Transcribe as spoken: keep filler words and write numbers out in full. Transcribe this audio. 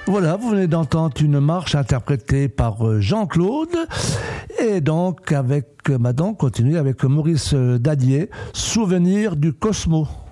Voilà, vous venez d'entendre une marche interprétée par Jean-Claude et donc avec, maintenant on continue avec Maurice Dadier, Souvenir du Cosmo.